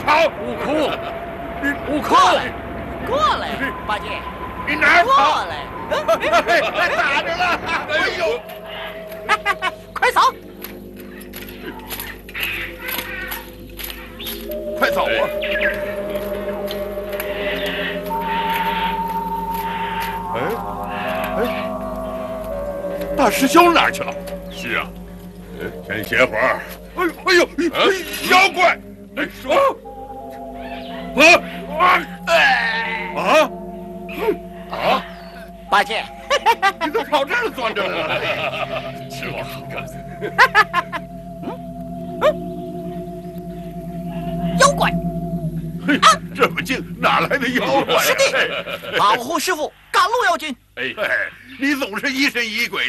跑？ 悟空，过来，八戒， 你哪儿过跑？ 来， 打着了！哎呦！ 快走！ 快走啊！大师兄哪儿去了？ 是啊，先歇会儿。 哎呦！妖怪！说八戒， 你怎么跑这儿钻着了？ 吃我好干！ 妖怪！ 这么近，哪来的妖怪？ 师弟，保护师傅，赶路要紧。 哎， 你总是疑神疑鬼。